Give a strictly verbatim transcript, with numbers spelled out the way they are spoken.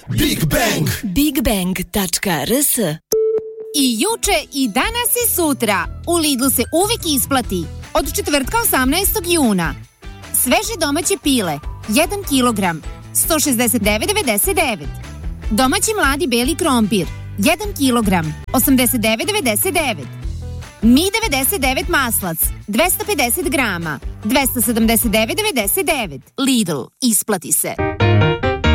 Big Bang Big Bang tačka r s. I juče i danas i sutra u Lidlu se uvijek isplati. Od četvrtka osamnaestog juna. Sveže domaće pile jedan kilogram sto šezdeset devet devedeset devet. Domaći mladi beli krompir jedan kilogram osamdeset devet devedeset devet. Mi devedeset devet maslac dvesta pedeset grama dvesta sedamdeset devet devedeset devet. Lidl, isplati se.